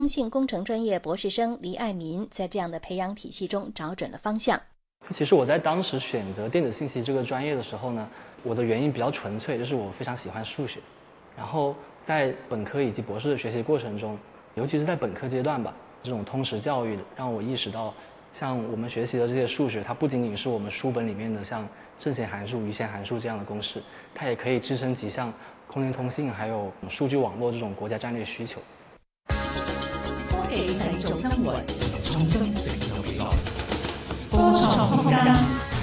通信工程专业博士生黎爱民在这样的培养体系中找准了方向。 其实我在当时选择电子信息这个专业的时候呢，我的原因比较纯粹，就是我非常喜欢数学。然后在本科以及博士的学习过程中，尤其是在本科阶段吧，这种通识教育让我意识到，像我们学习的这些数学，它不仅仅是我们书本里面的像正弦函数、余弦函数这样的公式，它也可以支撑起像空间通信还有数据网络这种国家战略需求。 科技製造生活，創新成就未來。科創空間。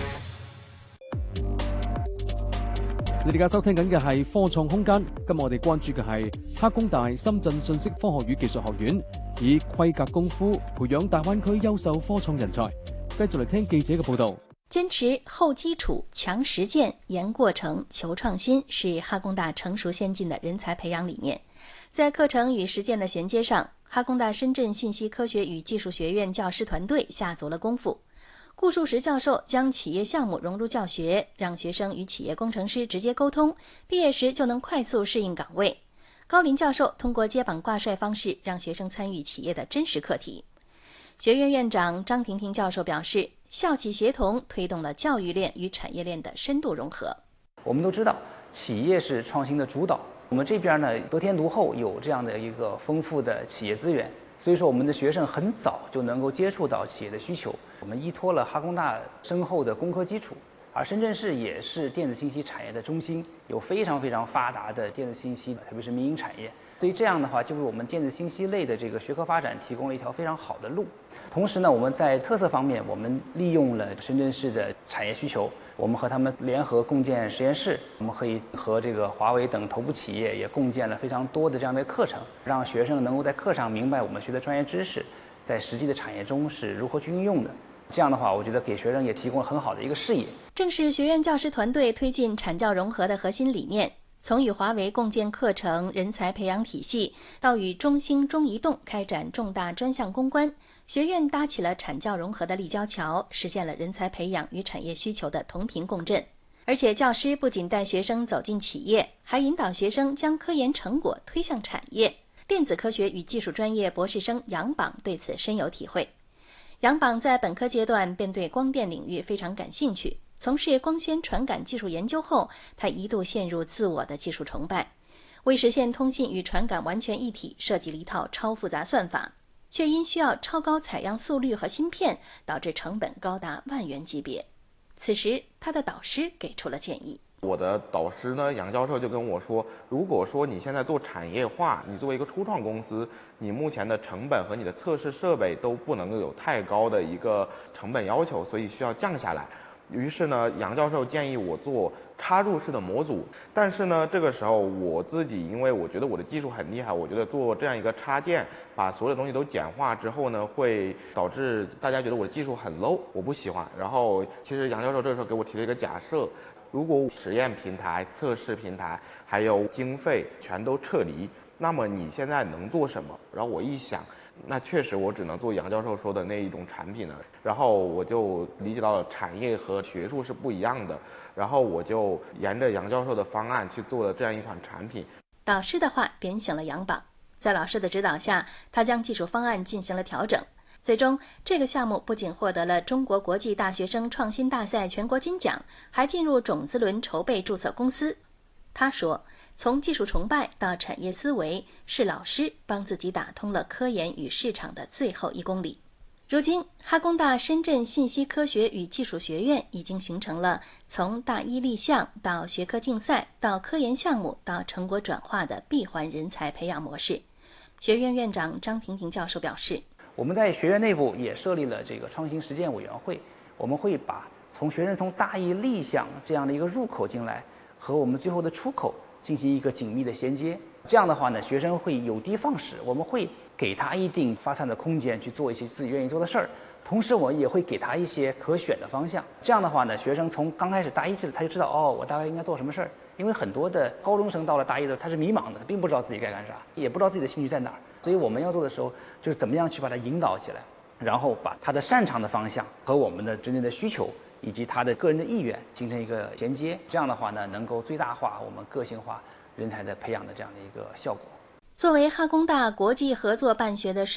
你哋而家收聽緊嘅係科創空間，今日我哋關注嘅係哈工大深圳信息科學與技術學院以規格功夫培養大灣區優秀科創人才。繼續嚟聽記者嘅報導。 堅持厚基礎、強實踐、嚴過程、求創新是哈工大成熟先進的人才培養理念。在課程與實踐的銜接上，哈工大深圳信息科學與技術學院教師團隊下足了功夫。顧樹石教授將企業項目融入教學，讓學生與企業工程師直接溝通，畢業時就能快速適應崗位。高林教授通過接榜掛帥方式，讓學生參與企業的真實課題。學院院長張婷婷教授表示，校企協同推動了教育鏈與產業鏈的深度融合。 我們都知道，企業是創新的主導，我們這邊呢得天獨厚，有這樣的一個豐富的企業資源，所以說我們的學生很早就能夠接觸到企業的需求。我們依託了哈工大深厚的工科基礎，而深圳市也是電子信息產業的中心，有非常非常發達的電子信息，特別是民營產業。所以這樣的話，就為我們電子信息類的這個學科發展提供了一條非常好的路。同時呢，我們在特色方面，我們利用了深圳市的產業需求，我們和他們聯合共建實驗室，我們可以和這個華為等頭部企業也共建了非常多的這樣的課程，讓學生能夠在課上明白我們學的專業知識，在實際的產業中是如何去運用的。這樣的話，我覺得給學生也提供了很好的一個視野。 正是學院教師團隊推進產教融合的核心理念，從與華為共建課程人才培養體系，到與中興、中移動開展重大專項攻關，學院搭起了產教融合的立交橋，實現了人才培養與產業需求的同頻共振。而且教師不僅帶學生走進企業，還引導學生將科研成果推向產業。電子科學與技術專業博士生楊榜對此深有體會。楊榜在本科階段便對光電領域非常感興趣，從事光纖傳感技術研究後，他一度陷入自我的技術崇拜，為實現通信與傳感完全一體，設計了一套超複雜算法，卻因需要超高採樣速率和芯片，導致成本高達萬元級別。此時，他的導師給出了建議。 我的導師呢，楊教授就跟我說，如果說你現在做產業化，你作為一個初創公司，你目前的成本和你的測試設備都不能夠有太高的一個成本要求，所以需要降下來。於是呢，楊教授建議我做插入式的模組，但是呢，這個時候我自己因為我覺得我的技術很厲害，我覺得做這樣一個插件，把所有的東西都簡化之後呢，會導致大家覺得我的技術很 low， 我不喜歡。然後其實楊教授這個時候給我提了一個假設，如果實驗平台、測試平台還有經費全都撤離，那麼你現在能做什麼？然後我一想，那確實我只能做楊教授說的那一種產品了。然後我就理解到了產業和學術是不一樣的，然後我就沿着楊教授的方案去做了這樣一款產品。 導師的話點醒了楊榜，在老師的指導下，他將技術方案進行了調整。最終，這個項目不僅獲得了中國國際大學生創新大賽全國金獎，還進入種子輪籌備註冊公司。他說，從技術崇拜到產業思維，是老師幫自己打通了科研與市場的最後1公里。如今，哈工大深圳信息科學與技術學院已經形成了從大一立項到學科競賽到科研項目到成果轉化的閉環人才培養模式。學院院長張婷婷教授表示， 我們在學院內部也設立了這個創新實踐委員會，我們會把學生從大一立項這樣的一個入口進來，和我們最後的出口進行一個緊密的銜接。這樣的話呢，學生會有的放矢，我們會給他一定發散的空間去做一些自己願意做的事兒，同時我也會給他一些可選的方向。這樣的話呢，學生從剛開始大一進來，他就知道哦，我大概應該做什麼事兒。因為很多的高中生到了大一的，他是迷茫的，他並不知道自己該幹啥，也不知道自己的興趣在哪兒。所以我們要做的時候，就是怎麼樣去把它引導起來，然後把他的擅長的方向和我們的真正的需求以及他的個人的意願形成一個銜接。這樣的話呢，能夠最大化我們個性化人才的培養的這樣的一個效果。 作为哈工大国际合作办学的